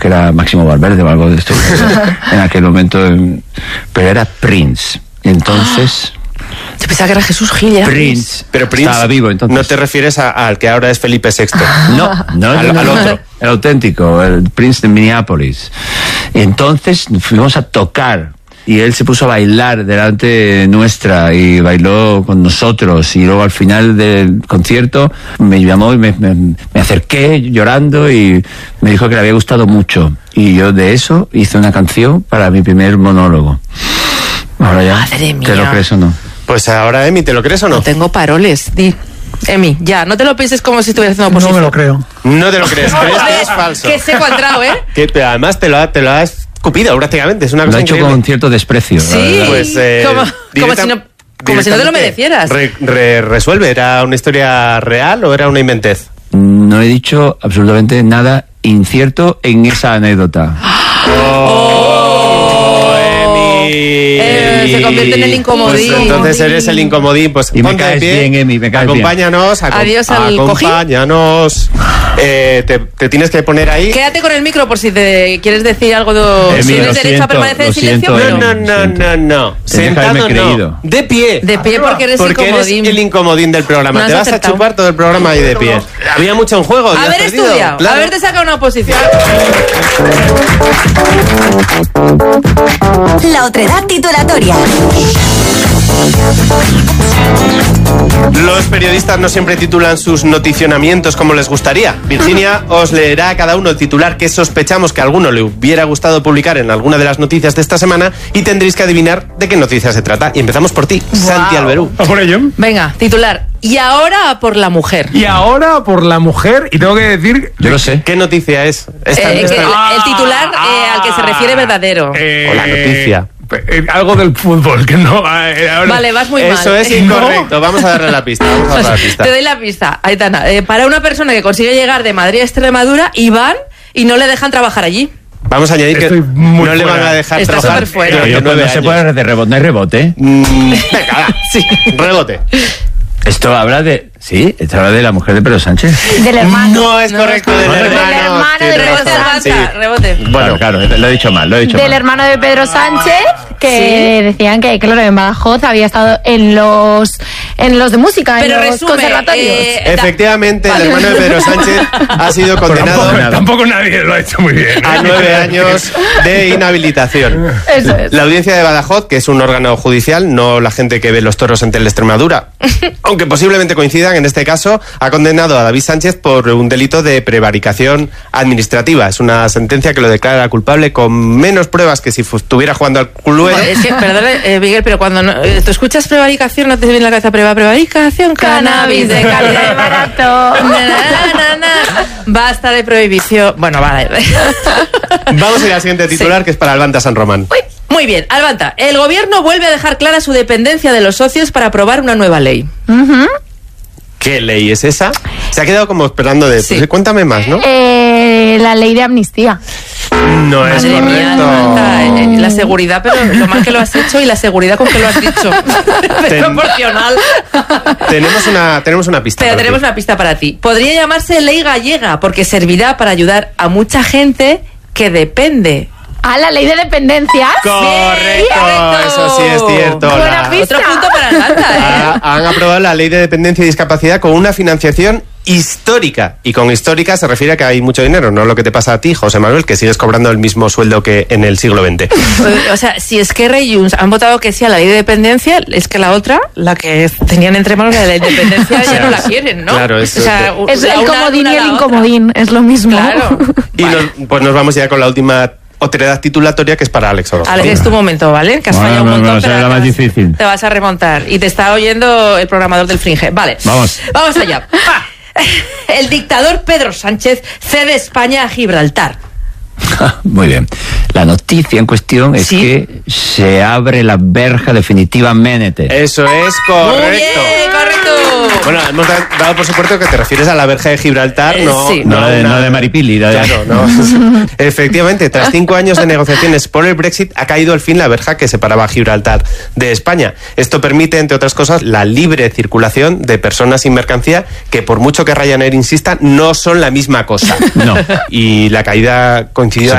que era Máximo Valverde o algo de esto, en aquel momento, pero era Prince. Entonces... Yo pensaba que era Jesús Gil, ¿eh? Prince. Pero Prince, estaba vivo entonces. no te refieres al que ahora es Felipe VI. No, al otro, el auténtico, el Prince de Minneapolis. Entonces fuimos a tocar y él se puso a bailar delante nuestra y bailó con nosotros, y luego al final del concierto me llamó y me acerqué llorando y me dijo que le había gustado mucho, y yo de eso hice una canción para mi primer monólogo. Ahora ya, Madre mía. ¿te lo crees o no? Pues ahora, Emi, ¿te lo crees o no? No tengo paroles. Di, Emi, ya, no te lo pienses como si estuvieras haciendo oposición. No me lo creo. No te lo crees, crees que es falso. Que seco ha entrado, ¿eh? Que además te lo ha escupido prácticamente, es una Lo cosa ha hecho increíble. con cierto desprecio. Sí, Pues, como si no te lo merecieras. Resuelve, ¿era una historia real o era una inventez? No he dicho absolutamente nada incierto en esa anécdota. Se convierte en el incomodín. Pues entonces eres el incomodín. Pues Y me ponte de caes pie, bien, Emi, me caes bien. acompáñanos. Adiós al acompáñanos. Te tienes que poner ahí. Quédate con el micro por si te quieres decir algo de... Emi, ¿Tienes lo derecho a siento, permanecer en lo silencio? siento, Pero- Emi. No. Tenía que haberme Sentado creído. no. De pie. De pie porque eres incomodín. el incomodín del programa. No has Te vas acertado. a chupar todo el programa ahí de pie. Había mucho en juego. y has Haber perdido. estudiado, Claro. haberte sacado una oposición. La otredad titulatoria. Los periodistas no siempre titulan sus noticionamientos como les gustaría. Virginia os leerá a cada uno el titular que sospechamos que a alguno le hubiera gustado publicar en alguna de las noticias de esta semana, y tendréis que adivinar de qué noticia se trata. Y empezamos por ti, Santi Alberú. ¿A por ello? Venga, titular. Y ahora por la mujer. Y ahora por la mujer, y tengo que decir... Yo lo sé. ¿Qué noticia es? Que el titular al que se refiere verdadero. O la noticia. Algo del fútbol, que no... Vale, vas muy mal. Eso es incorrecto. Vamos a darle la pista. Te doy la pista, Aitana. Para una persona que consigue llegar de Madrid a Extremadura, y van y no le dejan trabajar allí. Vamos a añadir que Estoy muy no le van fuera. a dejar Está trabajar. superfuera. durante Oye, pues 9 no se años. puede de rebote, no hay rebote. Venga, va. Sí. Rebote. Esto habla de... Sí, esto habla de la mujer de Pedro Sánchez. Del hermano. No es correcto, del hermano. hermano Tienes de razón, Pedro sí. Rebote. Bueno, claro, lo he dicho mal, Del hermano de Pedro Sánchez, que Sí. decían que, claro, en Badajoz había estado en los de música, Pero en los resume, conservatorios. Efectivamente, el hermano de Pedro Sánchez ha sido condenado Tampoco nadie lo ha hecho muy bien. a 9 años de inhabilitación. Eso es. La audiencia de Badajoz, que es un órgano judicial, no la gente que ve los toros en Teleextremadura, aunque posiblemente coincidan, en este caso, ha condenado a David Sánchez por un delito de prevaricación administrativa. Es una sentencia que lo declara culpable con menos pruebas que si estuviera jugando al Cluedo. Es que, perdón, Miguel, pero cuando tú escuchas prevaricación, no te viene en la cabeza prevaricación, cannabis de calidad y barato. Basta de prohibición. Bueno, vale. Vamos a ir al siguiente titular, que es para Albanta San Román. Muy bien, Albanta. El gobierno vuelve a dejar clara su dependencia de los socios para aprobar una nueva ley. ¿Qué ley es esa? Se ha quedado como esperando de... Sí. Pues, cuéntame más, ¿no? La ley de amnistía. No es Madre mía, correcto. Albanta, la seguridad, pero lo mal que lo has hecho y la seguridad con que lo has dicho. Es proporcional. Tenemos una pista. Pero para tenemos ti. una pista para ti. Podría llamarse ley gallega porque servirá para ayudar a mucha gente que depende. La ley de dependencias. Correcto, correcto. eso sí es cierto. Buena pista. Otro punto para Albanta, Han aprobado la ley de dependencia y discapacidad con una financiación histórica. Y con histórica se refiere a que hay mucho dinero, no lo que te pasa a ti, José Manuel, que sigues cobrando el mismo sueldo que en el siglo XX. O sea, si Esquerra y Junts han votado que sí a la ley de dependencia, es que la otra, la que tenían entre manos la de la independencia, ya no la quieren, ¿no? Claro, eso o sea, Es la el una comodín y anula el la otra. incomodín, es lo mismo. Claro. Y nos vamos ya con la última otredad titulatoria, que es para Alex Orozco. Alex, es tu momento, ¿vale? Que has Bueno, fallado un no, montón. no, será pero la más te vas- difícil. Te vas a remontar. Y te está oyendo el programador del Fringe. Vale. Vamos. Vamos allá. El dictador Pedro Sánchez cede España a Gibraltar. Muy bien. La noticia en cuestión es Sí. que se abre la verja definitivamente. Eso es correcto. Muy bien, correcto. Bueno, hemos dado por supuesto que te refieres a la verja de Gibraltar, no, sí. No de Maripili. La de... Claro, no. Efectivamente, tras 5 años de negociaciones por el Brexit, ha caído al fin la verja que separaba a Gibraltar de España. Esto permite, entre otras cosas, la libre circulación de personas y mercancía, que por mucho que Ryanair insista, no son la misma cosa. No. Y la caída coincidió